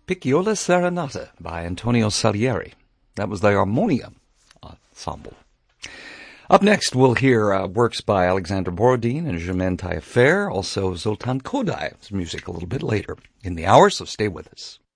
Picciola Serenata by Antonio Salieri. That was the Armonia Ensemble. Up next, we'll hear works by Alexander Borodin and Germaine Taillefer, also Zoltan Kodai's music a little bit later in the hour, so stay with us.